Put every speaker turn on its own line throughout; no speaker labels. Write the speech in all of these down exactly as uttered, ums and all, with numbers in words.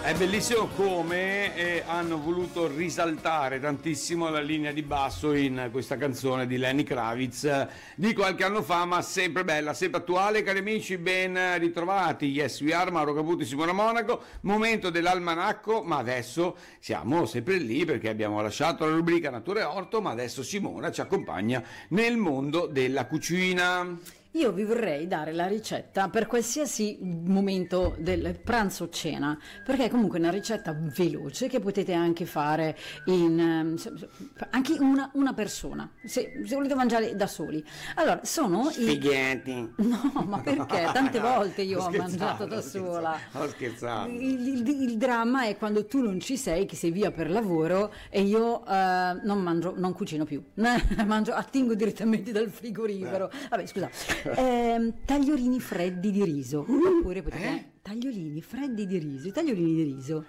È bellissimo come eh, hanno voluto risaltare tantissimo la linea di basso in questa canzone di Lenny Kravitz eh, di qualche anno fa, ma sempre bella, sempre attuale. Cari amici, ben ritrovati. Yes, we are, Mauro Caputi, Simona Monaco. Momento dell'almanacco, ma adesso siamo sempre lì perché abbiamo lasciato la rubrica Natura e Orto, ma adesso Simona ci accompagna nel mondo della cucina.
Io vi vorrei dare la ricetta per qualsiasi momento del pranzo o cena, perché è comunque una ricetta veloce che potete anche fare in anche una, una persona, se, se volete mangiare da soli. Allora, sono
spaghetti.
I... No, ma perché? Tante volte io ho, ho mangiato da
ho
sola.
Ho scherzato.
Il, il, il dramma è quando tu non ci sei, che sei via per lavoro e io uh, non mangio, non cucino più, mangio, attingo direttamente dal frigorifero. Eh. Vabbè, scusa. Eh, tagliolini freddi di riso, oppure potete
eh?
tagliolini freddi di riso, i tagliolini di riso.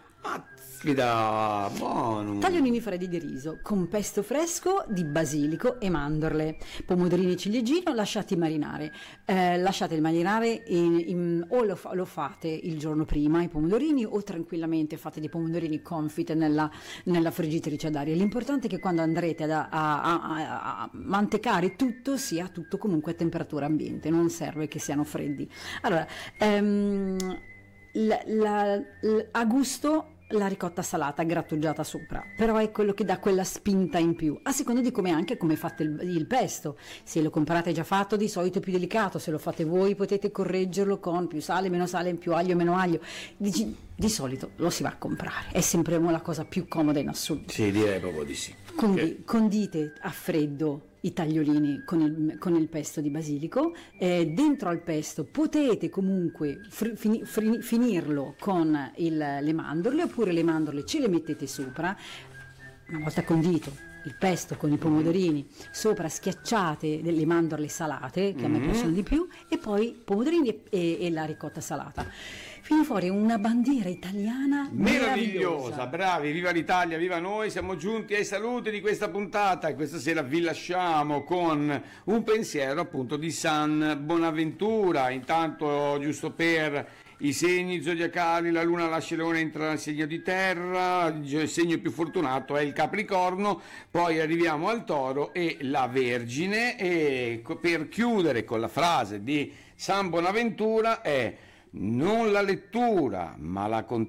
Aspetta, buono.
Tagliolini freddi di riso con pesto fresco di basilico e mandorle, pomodorini e ciliegino lasciati marinare. Eh, lasciate marinare in, in, o lo, lo fate il giorno prima i pomodorini, o tranquillamente fate dei pomodorini confit nella, nella friggitrice ad aria. L'importante è che quando andrete ad, a, a, a, a mantecare tutto sia tutto comunque a temperatura ambiente, non serve che siano freddi. Allora, ehm, la, la, la, a gusto la ricotta salata grattugiata sopra, però è quello che dà quella spinta in più, a seconda di come anche come fate il, il pesto. Se lo comprate già fatto, di solito è più delicato, se lo fate voi potete correggerlo con più sale, meno sale, più aglio, meno aglio. Di, di solito lo si va a comprare, è sempre la cosa più comoda in assoluto.
Sì, direi proprio di sì.
Condi, okay. Condite a freddo i tagliolini con il, con il pesto di basilico, eh, dentro al pesto potete comunque fri, fini, fri, finirlo con il, le mandorle, oppure le mandorle ce le mettete sopra, una volta condito il pesto con i pomodorini, sopra schiacciate delle mandorle salate che a me piacciono di più, e poi pomodorini e, e, e la ricotta salata. Viene fuori una bandiera italiana meravigliosa.
meravigliosa. Bravi, viva l'Italia, viva noi. Siamo giunti ai saluti di questa puntata e questa sera vi lasciamo con un pensiero appunto di San Bonaventura. Intanto, giusto per i segni zodiacali, la luna lascia il leone, entra nel segno di terra, il segno più fortunato è il Capricorno, poi arriviamo al Toro e la Vergine, e per chiudere con la frase di San Bonaventura è: non la lettura, ma la